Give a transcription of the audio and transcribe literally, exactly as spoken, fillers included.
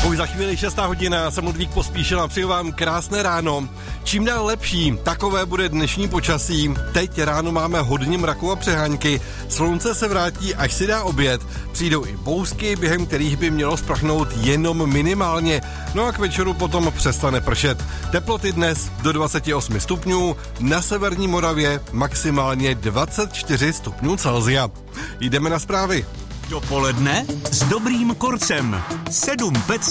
Už za chvíli šestá hodina, jsem Ludvík Pospíšil a přeju vám krásné ráno. Čím dál lepší, takové bude dnešní počasí. Teď ráno máme hodně mraku a přehánky, slunce se vrátí, až si dá oběd. Přijdou i bouzky, během kterých by mělo sprchnout jenom minimálně. No a k večeru potom přestane pršet. Teploty dnes do dvacet osm stupňů, na severní Moravě maximálně dvacet čtyři stupňů Celsia. Jdeme na zprávy. Dopoledne s dobrým korcem. Sedm pec